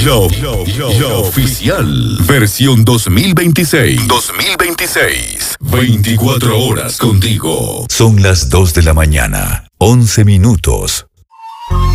La oficial. Versión 2026. 24 horas contigo. Son las 2 de la mañana, 11 minutos.